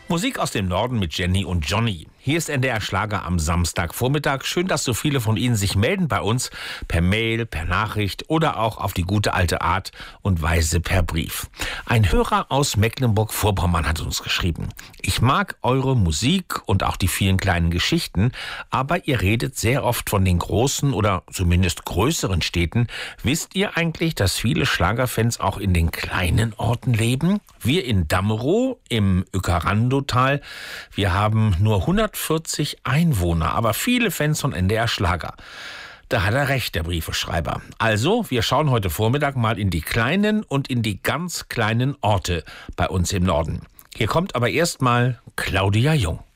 Musik aus dem Norden mit Jenny und Johnny. Hier ist NDR Schlager am Samstagvormittag. Schön, dass so viele von Ihnen sich melden bei uns per Mail, per Nachricht oder auch auf die gute alte Art und Weise per Brief. Ein Hörer aus Mecklenburg-Vorpommern hat uns geschrieben: Ich mag eure Musik und auch die vielen kleinen Geschichten, aber ihr redet sehr oft von den großen oder zumindest größeren Städten. Wisst ihr eigentlich, dass viele Schlagerfans auch in den kleinen Orten leben? Wir in Damerow im Uekerando-Tal, wir haben nur 140 Einwohner, aber viele Fans von NDR Schlager. Da hat er recht, der Briefeschreiber. Also, wir schauen heute Vormittag mal in die kleinen und in die ganz kleinen Orte bei uns im Norden. Hier kommt aber erstmal Claudia Jung.